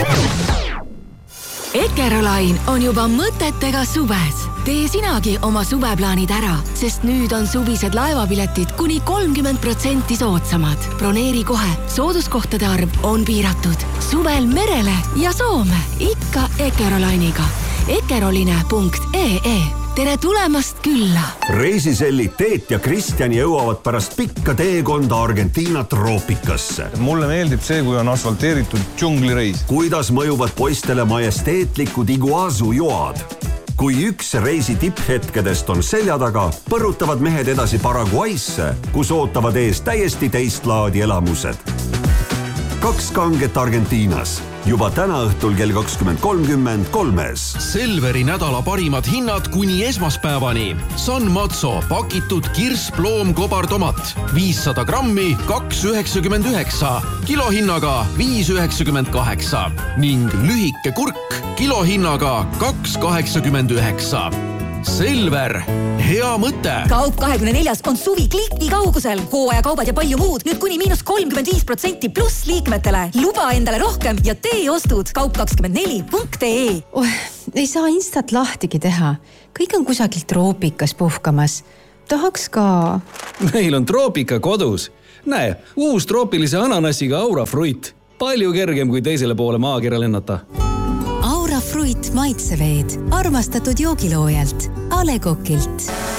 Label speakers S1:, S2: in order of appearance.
S1: Ekerolain on juba mõtetega suves. Tee sinagi oma suveplaanid ära, sest nüüd on suvised laevapiletid kuni 30% soodsamad. Broneeri kohe, sooduskohtade arv on piiratud. Suvel merele ja Soome, ikka Ekerolainiga. Ekeroline.ee. Tere tulemast külla!
S2: Reisisellid Teet ja Kristjan jõuavad pärast pikka teekonda Argentiina troopikasse.
S3: Mulle meeldib see, kui on asfalteeritud džunglireis.
S2: Kuidas mõjuvad poistele majesteetlikud Iguazu joad? Kui üks reisi tipphetkedest on selja taga, põrutavad mehed edasi Paraguaysse, kus ootavad ees täiesti teist laadi elamused. 2 kanget Argentiinas. Juba täna õhtul kell 20.30 3-s.
S4: Selveri nädala parimad hinnad kuni esmaspäevani. San Mazzo pakitud kirsploom kobartomat 500 grammi 2,99, kilohinnaga 5,98 ning lühike kurk kilohinnaga 2,89. Selver, hea mõte!
S5: Kaup 24 on suvi kliki kaugusel. Hooajakaubad ja palju muud. Nüüd kuni -35% pluss liikmetele. Luba endale rohkem ja tee ostud kaup24.ee.
S6: Ei saa Instat lahtigi teha. Kõik on kusagilt troopikas puhkamas. Tahaks ka...
S7: Meil on troopika kodus. Näe, uus troopilise ananassiga Aura Fruit. Palju kergem kui teisele poole maakera lennata.
S8: Aura Fruit maitseveed. Armastatud joogiloojalt. A. Le Coqilt.